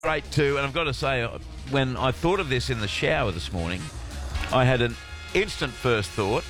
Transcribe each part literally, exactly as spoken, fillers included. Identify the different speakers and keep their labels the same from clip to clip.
Speaker 1: Great too, and I've got to say, when I thought of this in the shower this morning, I had an instant first thought,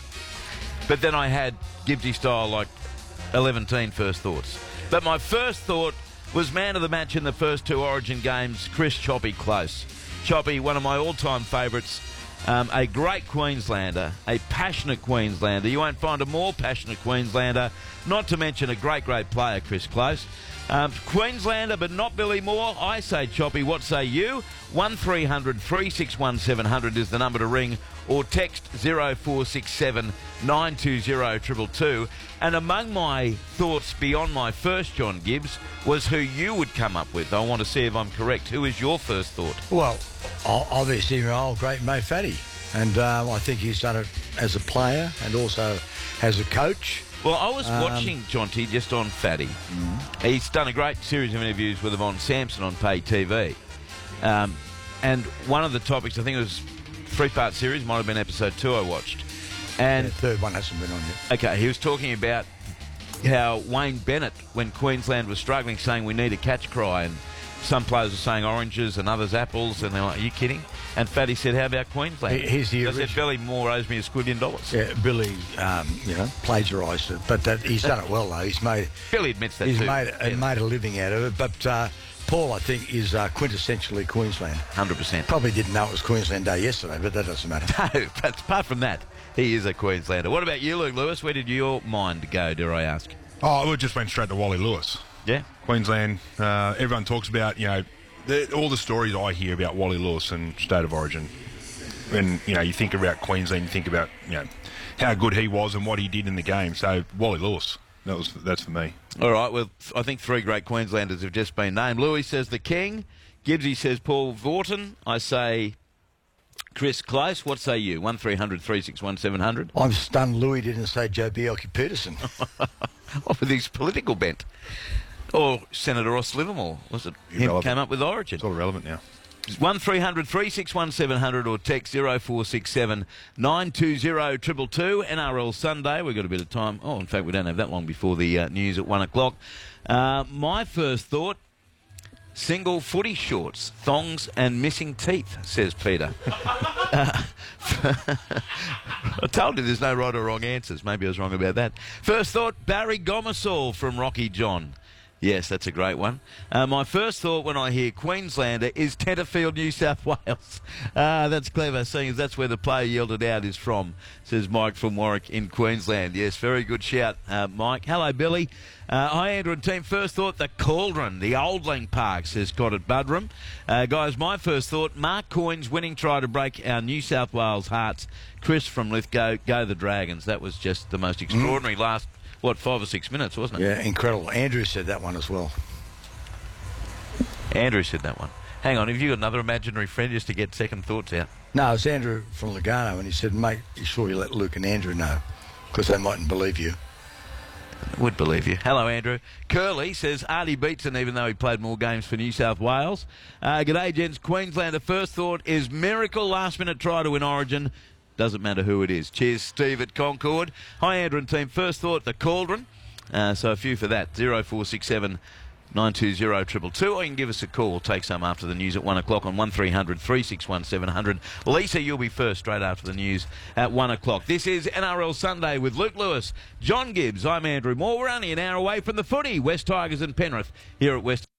Speaker 1: but then I had Gibbsy style like eleven first thoughts. But my first thought was man of the match in the first two Origin games, Chris Choppy Close. Choppy, one of my all-time favourites, um, a great Queenslander, a passionate Queenslander. You won't find a more passionate Queenslander, not to mention a great, great player, Chris Close. Um, Queenslander, but not Billy Moore. I say Choppy, what say you? one three hundred, three six one, seven hundred is the number to ring, or text zero four six seven, nine two zero, two two two. And among my thoughts beyond my first, John Gibbs, was who you would come up with. I want to see if I'm correct. Who is your first thought?
Speaker 2: Well, obviously, my old great mate Fatty. And um, I think he's done it as a player and also as a coach.
Speaker 1: Well, I was
Speaker 2: um,
Speaker 1: watching Jonty just on Fatty. Mm. He's done a great series of interviews with Yvonne Sampson on pay T V. Um, and one of the topics, I think it was three-part series, might have been episode two I watched. And
Speaker 2: yeah, the third one hasn't been on yet.
Speaker 1: Okay, he was talking about how Wayne Bennett, when Queensland was struggling, saying we need a catch cry, and some players were saying oranges and others apples, and they're like, are you kidding? And Fatty said, how about Queensland?
Speaker 2: Here's the
Speaker 1: I said, Billy Moore owes me a squillion dollars.
Speaker 2: Yeah, Billy, um, you know, plagiarised it, but that, he's done it well, though. He's made...
Speaker 1: Billy admits that
Speaker 2: he's
Speaker 1: too.
Speaker 2: He's made,
Speaker 1: yeah.
Speaker 2: made a living out of it, but uh, Paul, I think, is uh, quintessentially Queensland.
Speaker 1: one hundred percent.
Speaker 2: Probably didn't know it was Queensland Day yesterday, but that doesn't matter.
Speaker 1: No, but apart from that, he is a Queenslander. What about you, Luke Lewis? Where did your mind go, dare I ask?
Speaker 3: Oh, it just went straight to Wally Lewis.
Speaker 1: Yeah?
Speaker 3: Queensland, uh, everyone talks about, you know, the, all the stories I hear about Wally Lewis and State of Origin. And, you know, you think about Queensland, you think about, you know, how good he was and what he did in the game. So, Wally Lewis, that was that's for me.
Speaker 1: All right, well, I think three great Queenslanders have just been named. Louis says the King. Gibbsy says Paul Vaughton. I say Chris Close. What say you? one three hundred, three six one, seven hundred.
Speaker 2: I'm stunned Louis didn't say Joe Bjelke-Petersen.
Speaker 1: What with his political bent? Or Senator Ross Livermore. Was it him
Speaker 3: Irrelevant.
Speaker 1: Came up with Origin?
Speaker 3: It's all relevant now.
Speaker 1: one three hundred, three six one, seven hundred or text zero four six seven, nine two zero, two two two. N R L Sunday. We've got a bit of time. Oh, in fact, we don't have that long before the uh, news at one o'clock. Uh, my first thought, single footy shorts, thongs and missing teeth, says Peter. uh, I told you there's no right or wrong answers. Maybe I was wrong about that. First thought, Barry Gomersall from Rocky John. Yes, that's a great one. Uh, my first thought when I hear Queenslander is Tenterfield, New South Wales. Uh, that's clever, seeing as that's where the player yelled it out is from, says Mike from Warwick in Queensland. Yes, very good shout, uh, Mike. Hello, Billy. Uh, hi, Andrew and team. First thought, the Cauldron, the Oldling Park, says Scott at Budrum. Uh, guys, my first thought, Mark Coyne's winning try to break our New South Wales hearts. Chris from Lithgow, go the Dragons. That was just the most extraordinary mm. last... What, five or six minutes, wasn't it?
Speaker 2: Yeah, incredible. Andrew said that one as well.
Speaker 1: Andrew said that one. Hang on, have you got another imaginary friend just to get second thoughts out?
Speaker 2: No, it's Andrew from Lugano, and he said, mate, you sure you let Luke and Andrew know? Because they mightn't believe you.
Speaker 1: Would believe you. Hello, Andrew. Curly says Artie Beetson, even though he played more games for New South Wales. Uh, g'day, gents. Queenslander first thought is miracle last-minute try to win Origin. Doesn't matter who it is. Cheers, Steve at Concord. Hi, Andrew and team. First thought, the Cauldron. Uh, so a few for that. zero four six seven, nine two zero, two two two. Or you can give us a call. Take some after the news at one o'clock on one three hundred, three six one, seven hundred. Lisa, you'll be first straight after the news at one o'clock. This is N R L Sunday with Luke Lewis, John Gibbs. I'm Andrew Moore. We're only an hour away from the footy. West Tigers and Penrith here at West.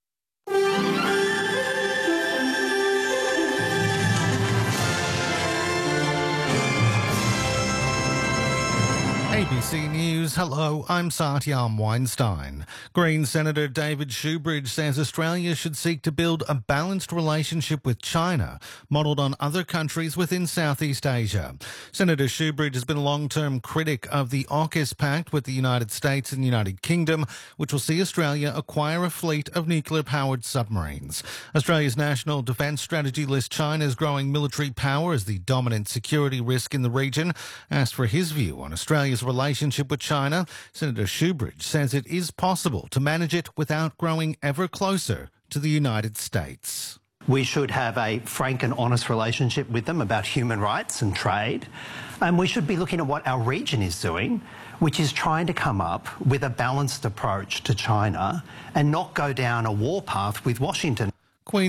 Speaker 4: A B C News, hello, I'm Satyam Weinstein. Green Senator David Shoebridge says Australia should seek to build a balanced relationship with China, modelled on other countries within Southeast Asia. Senator Shoebridge has been a long-term critic of the AUKUS Pact with the United States and United Kingdom, which will see Australia acquire a fleet of nuclear-powered submarines. Australia's National Defence Strategy lists China's growing military power as the dominant security risk in the region. Asked for his view on Australia's relationship with China, Senator Shoebridge says it is possible to manage it without growing ever closer to the United States.
Speaker 5: We should have a frank and honest relationship with them about human rights and trade. And we should be looking at what our region is doing, which is trying to come up with a balanced approach to China and not go down a warpath with Washington.